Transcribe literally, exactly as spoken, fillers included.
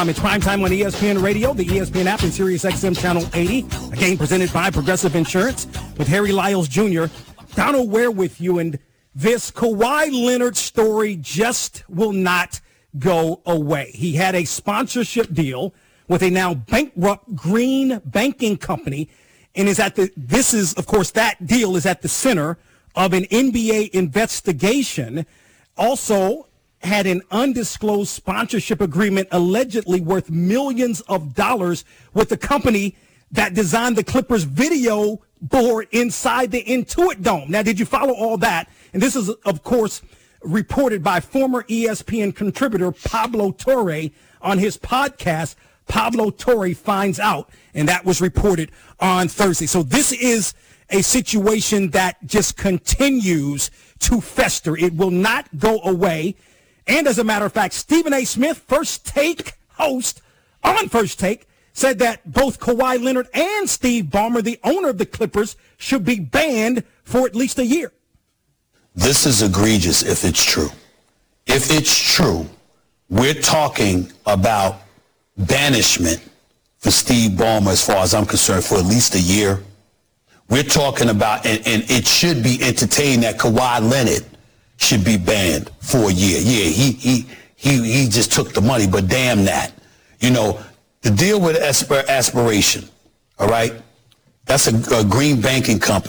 time. It's prime time on E S P N Radio, the E S P N app, and Sirius X M Channel eighty. A game presented by Progressive Insurance with Harry Lyles Junior Donald Ware with you, and this Kawhi Leonard story just will not go away. He had a sponsorship deal with a now bankrupt green banking company, and is at the. This is, of course, that deal is at the center of an N B A investigation. Also had an undisclosed sponsorship agreement allegedly worth millions of dollars with the company that designed the Clippers video board inside the Intuit Dome. Now, did you follow all that? And this is, of course, reported by former E S P N contributor Pablo Torre on his podcast, Pablo Torre Finds Out, and that was reported on Thursday. So this is a situation that just continues to fester. It will not go away. And as a matter of fact, Stephen A. Smith, First Take host on First Take, said that both Kawhi Leonard and Steve Ballmer, the owner of the Clippers, should be banned for at least a year. This is egregious if it's true. If it's true, we're talking about banishment for Steve Ballmer, as far as I'm concerned, for at least a year. We're talking about, and, and it should be entertained that Kawhi Leonard should be banned for a year. Yeah, he he he he just took the money, but damn that. You know, the deal with Aspir- Aspiration, all right? That's a, a green banking company.